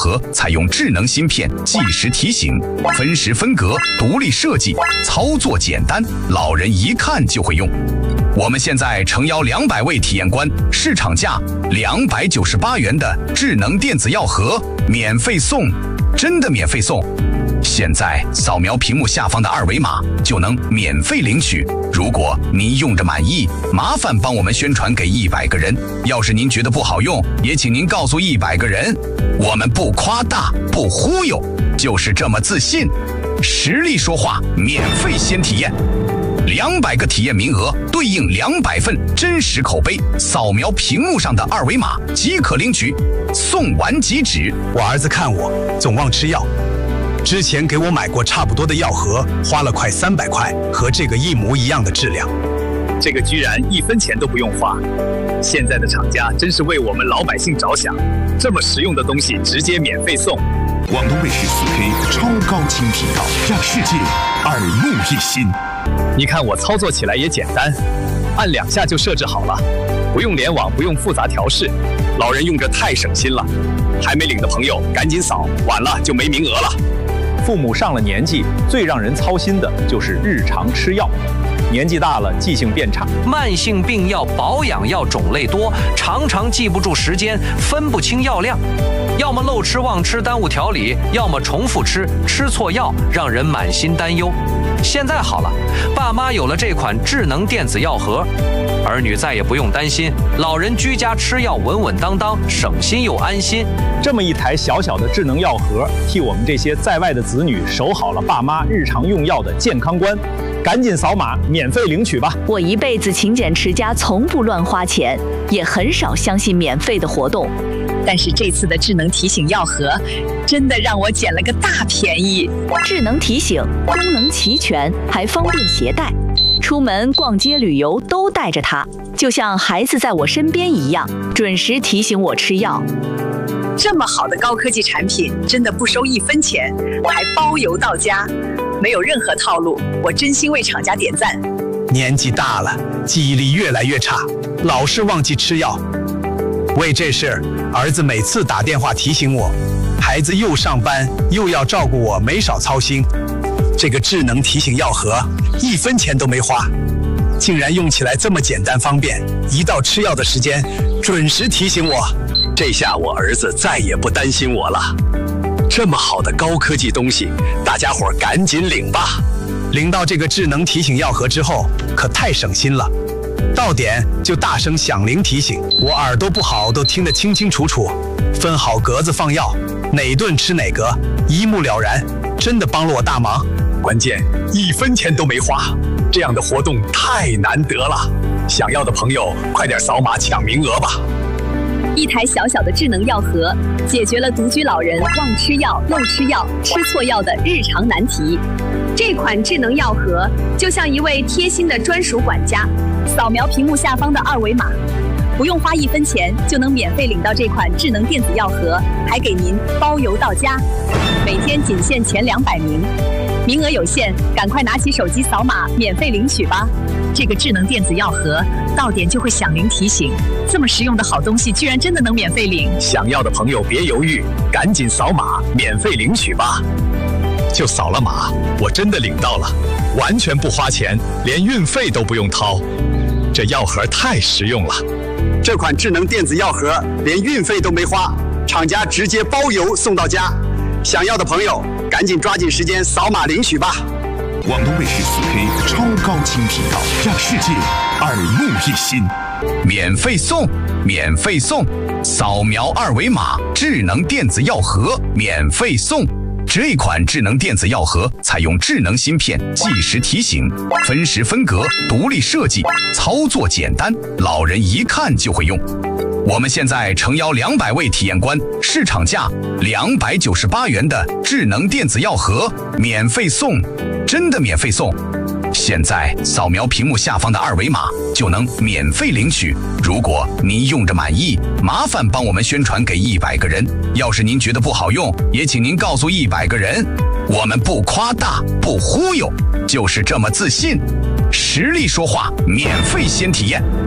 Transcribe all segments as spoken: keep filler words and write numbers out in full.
盒采用智能芯片，计时提醒，分时分格，独立设计，操作简单，老人一看就会用。我们现在诚邀两百位体验官，市场价两百九十八元的智能电子药盒免费送，真的免费送！现在扫描屏幕下方的二维码就能免费领取。如果您用着满意，麻烦帮我们宣传给一百个人。要是您觉得不好用，也请您告诉一百个人。我们不夸大，不忽悠，就是这么自信。实力说话，免费先体验。两百个体验名额对应两百份真实口碑，扫描屏幕上的二维码即可领取，送完即止。 我儿子看我总忘吃药，之前给我买过差不多的药盒，花了快三百块，和这个一模一样的质量。 这个居然一分钱都不用花，现在的厂家真是为我们老百姓着想，这么实用的东西直接免费送。 广东卫视四 K 超高清频道，让世界耳目一新。 你看我操作起来也简单，按两下就设置好了，不用联网，不用复杂调试，老人用着太省心了。还没领的朋友赶紧扫，晚了就没名额了。 父母上了年纪，最让人操心的就是日常吃药。年纪大了，记性变差， 慢性病药、保养药种类多，常常记不住时间，分不清药量，要么漏吃忘吃耽误调理，要么重复吃，吃错药，让人满心担忧。现在好了，爸妈有了这款智能电子药盒，儿女再也不用担心，老人居家吃药稳稳当当，省心又安心。 这么一台小小的智能药盒，替我们这些在外的子女守好了爸妈日常用药的健康观。赶紧扫码免费领取吧！ 我一辈子勤俭持家，从不乱花钱，也很少相信免费的活动。 但是这次的智能提醒药盒，真的让我捡了个大便宜。 智能提醒功能齐全，还方便携带，出门逛街旅游都带着它，就像孩子在我身边一样，准时提醒我吃药。 这么好的高科技产品，真的不收一分钱，还包邮到家，没有任何套路，我真心为厂家点赞。 年纪大了，记忆力越来越差，老是忘记吃药。为这事，儿子每次打电话提醒我，孩子又上班又要照顾我，没少操心。这个智能提醒药盒一分钱都没花，竟然用起来这么简单方便，一到吃药的时间准时提醒我。 这下我儿子再也不担心我了。这么好的高科技东西，大家伙赶紧领吧！ 领到这个智能提醒药盒之后，可太省心了。到点就大声响铃提醒，我耳朵不好都听得清清楚楚，分好格子放药，哪顿吃哪格，一目了然，真的帮了我大忙。 关键一分钱都没花，这样的活动太难得了。想要的朋友快点扫码抢名额吧！ 一台小小的智能药盒，解决了独居老人忘吃药、漏吃药、吃错药的日常难题。这款智能药盒就像一位贴心的专属管家，扫描屏幕下方的二维码，不用花一分钱就能免费领到这款智能电子药盒，还给您包邮到家。每天仅限前两百名，名额有限，赶快拿起手机扫码免费领取吧！这个智能电子药盒到点就会响铃提醒，这么实用的好东西居然真的能免费领！ 想要的朋友别犹豫，赶紧扫码免费领取吧！就扫了码，我真的领到了，完全不花钱，连运费都不用掏。这药盒太实用了， 这款智能电子药盒连运费都没花，厂家直接包邮送到家。想要的朋友赶紧抓紧时间扫码领取吧！ 广东卫视四 K 超高清频道，让世界耳目一新。 免费送，免费送，扫描二维码，智能电子药盒免费送。这款智能电子药盒采用智能芯片，计时提醒，分时分格，独立设计，操作简单，老人一看就会用。我们现在诚邀两百位体验官，市场价两百九十八元的智能电子药盒免费送，真的免费送！现在扫描屏幕下方的二维码就能免费领取。如果您用着满意，麻烦帮我们宣传给一百个人。要是您觉得不好用，也请您告诉一百个人。我们不夸大，不忽悠，就是这么自信。实力说话，免费先体验。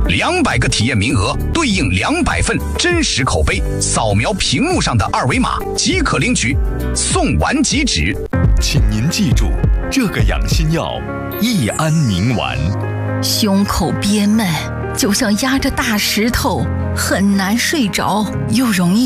两百个体验名额对应两百份真实口碑，扫描屏幕上的二维码即可领取，送完即止。 请您记住，这个养心药益安宁丸。 胸口憋闷，就像压着大石头，很难睡着，又容易